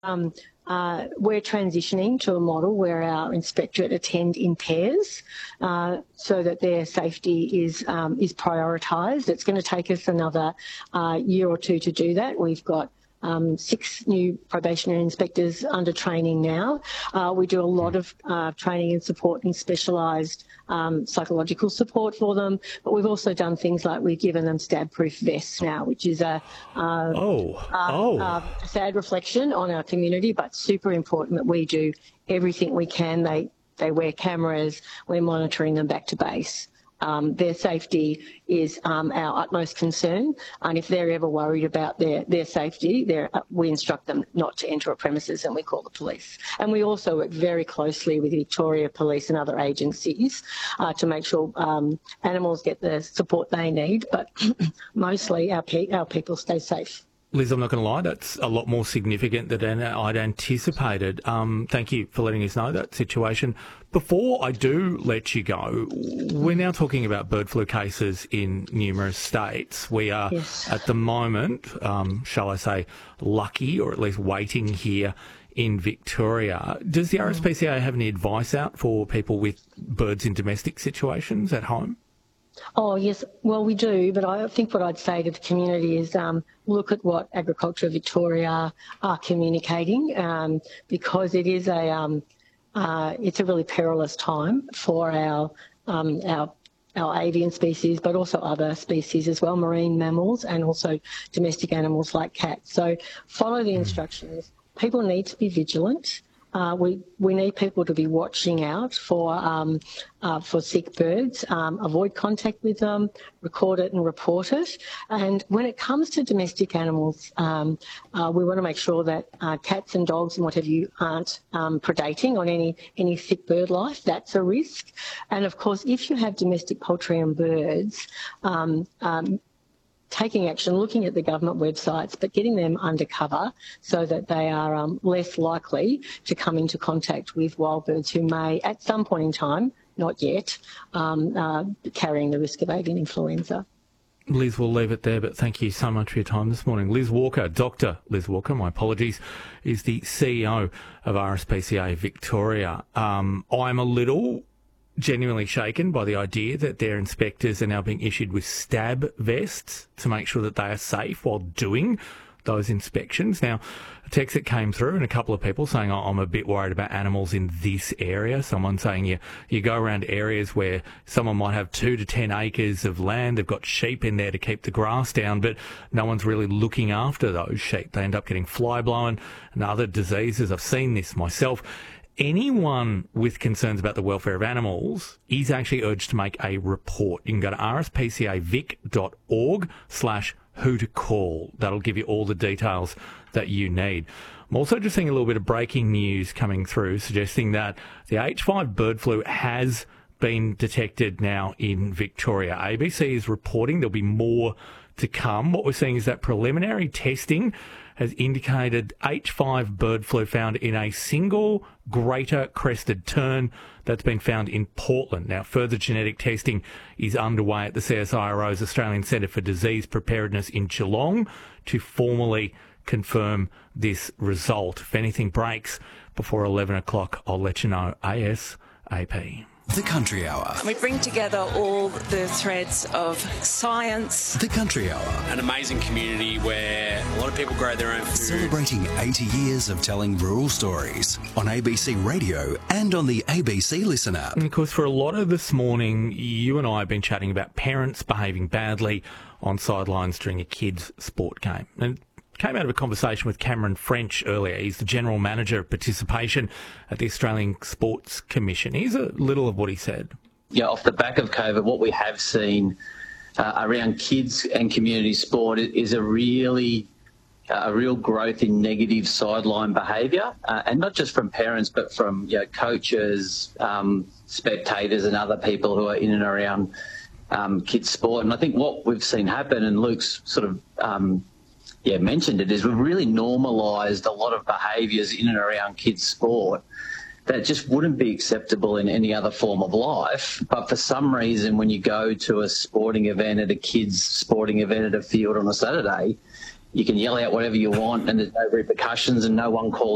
We're transitioning to a model where our inspectorate attend in pairs so that their safety is prioritised. It's going to take us another year or two to do that. We've got 6 new probationary inspectors under training now. We do a lot of training and support and specialised psychological support for them, but we've also done things like we've given them stab-proof vests now, which is a sad reflection on our community, but super important that we do everything we can. They wear cameras, we're monitoring them back to base. Their safety is our utmost concern, and if they're ever worried about their safety, we instruct them not to enter a premises and we call the police. And we also work very closely with Victoria Police and other agencies to make sure animals get the support they need, but mostly our people stay safe. Liz, I'm not going to lie, that's a lot more significant than I'd anticipated. Thank you for letting us know that situation. Before I do let you go, we're now talking about bird flu cases in numerous states. We are, at the moment, shall I say, lucky, or at least waiting here in Victoria. Does the RSPCA have any advice out for people with birds in domestic situations at home? Oh, yes. Well, we do, but I think what I'd say to the community is look at what Agriculture Victoria are communicating because it is it's a really perilous time for our avian species, but also other species as well, marine mammals and also domestic animals like cats. So follow the instructions. People need to be vigilant. We need people to be watching out for sick birds, avoid contact with them, record it and report it. And when it comes to domestic animals, we want to make sure that cats and dogs and what have you aren't predating on any sick bird life. That's a risk. And of course, if you have domestic poultry and birds, taking action, looking at the government websites, but getting them undercover so that they are less likely to come into contact with wild birds who may, at some point in time, not yet, carrying the risk of avian influenza. Liz, we'll leave it there, but thank you so much for your time this morning. Liz Walker, Dr. Liz Walker, my apologies, is the CEO of RSPCA Victoria. I'm a little genuinely shaken by the idea that their inspectors are now being issued with stab vests to make sure that they are safe while doing those inspections. Now, a text that came through and a couple of people saying, I'm a bit worried about animals in this area. Someone saying you go around areas where someone might have 2 to 10 acres of land. They've got sheep in there to keep the grass down, but no one's really looking after those sheep. They end up getting fly blown and other diseases. I've seen this myself. Anyone with concerns about the welfare of animals is actually urged to make a report. You can go to rspcavic.org/who to call. That'll give you all the details that you need. I'm also just seeing a little bit of breaking news coming through suggesting that the H5 bird flu has been detected now in Victoria. ABC is reporting there'll be more to come. What we're seeing is that preliminary testing has indicated H5 bird flu found in a single greater crested tern that's been found in Portland. Now, further genetic testing is underway at the CSIRO's Australian Centre for Disease Preparedness in Geelong to formally confirm this result. If anything breaks before 11 o'clock, I'll let you know ASAP. The Country Hour. We bring together all the threads of science. The Country Hour. An amazing community where a lot of people grow their own food. Celebrating 80 years of telling rural stories on ABC Radio and on the ABC Listen app. And of course, for a lot of this morning, you and I have been chatting about parents behaving badly on sidelines during a kids' sport game. And came out of a conversation with Cameron French earlier. He's the General Manager of Participation at the Australian Sports Commission. Here's a little of what he said. Yeah, off the back of COVID, what we have seen around kids and community sport is a real growth in negative sideline behaviour, and not just from parents, but from coaches, spectators and other people who are in and around kids' sport. And I think what we've seen happen, and Luke's sort of mentioned it, is we've really normalised a lot of behaviours in and around kids' sport that just wouldn't be acceptable in any other form of life. But for some reason, when you go to a sporting event at a kids' sporting event at a field on a Saturday, you can yell out whatever you want and there's no repercussions and no one calls